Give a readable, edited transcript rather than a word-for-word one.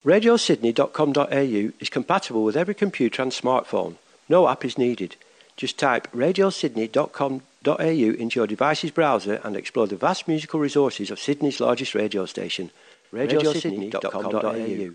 RadioSydney.com.au is compatible with every computer and smartphone. No app is needed. Just type RadioSydney.com.au into your device's browser and explore the vast musical resources of Sydney's largest radio station, RadioSydney.com.au.